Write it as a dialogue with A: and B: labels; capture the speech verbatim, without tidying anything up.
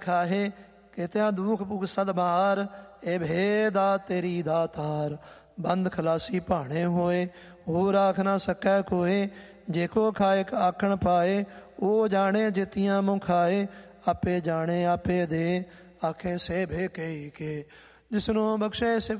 A: ਖਾਹੇ, ਕਿਤਿਆ ਦੁਖ ਭੁਗ ਸਦ ਬਾਰ, ਇਹ ਭੇਦਾ ਤੇਰੀ ਦਾਤਾਰ। ਬੰਦ ਖਲਾਸੀ ਭਾਣੇ ਹੋਏ, ਹੋ ਰਾਖ ਨਾ ਸਕੈ ਕੋਏ, ਜੇ ਕੋ ਖਾਇਕ ਆਖਣ ਪਾਏ, ਉਹ ਜਾਣੇ ਜਿਤੀਆਂ ਮੁਖਾਏ। ਆਪੇ ਜਾਣੇ ਆਪੇ ਦੇ, ਆਖੇ ਸੇ ਭੇ ਕਈ ਕੇ, ਜਿਸਨੂੰ ਬਖਸ਼ੇ